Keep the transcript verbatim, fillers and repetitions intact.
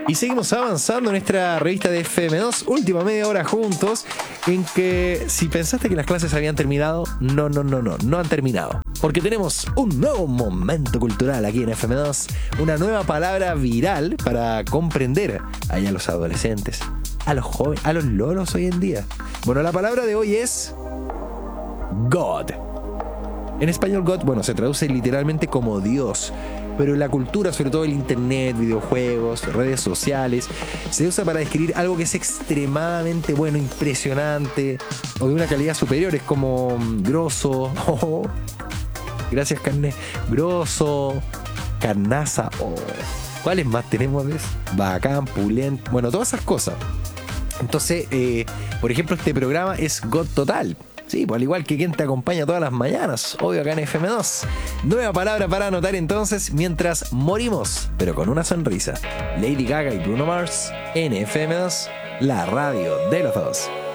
Y seguimos avanzando en nuestra revista de F M dos, última media hora juntos, en que si pensaste que las clases habían terminado, no, no, no, no, no han terminado. Porque tenemos un nuevo momento cultural aquí en F M dos, una nueva palabra viral para comprender allá a los adolescentes, a los jóvenes, a los lolos hoy en día. Bueno, la palabra de hoy es God. En español God, bueno, se traduce literalmente como Dios, pero en la cultura, sobre todo el internet, videojuegos, redes sociales, se usa para describir algo que es extremadamente bueno, impresionante, o de una calidad superior. Es como grosso, oh, gracias carne, grosso, carnaza, oh. ¿Cuáles más tenemos? Bacán, pulento, bueno, todas esas cosas. Entonces, eh, por ejemplo, este programa es God total. Sí, pues al igual que quien te acompaña todas las mañanas, obvio acá en F M dos. Nueva palabra para anotar entonces mientras morimos, pero con una sonrisa. Lady Gaga y Bruno Mars en F M dos, la radio de los dos.